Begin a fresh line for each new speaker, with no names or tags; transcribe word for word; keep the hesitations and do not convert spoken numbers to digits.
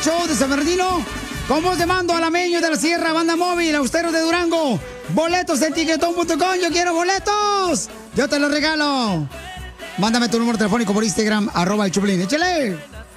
show de San Bernardino. ¿Cómo te mando? Alameño de la Sierra, Banda Móvil, Austero de Durango. Boletos en tiquetón punto com. Yo quiero boletos. Yo te los regalo. Mándame tu número telefónico por Instagram, arroba el Choplin. ¡Échale!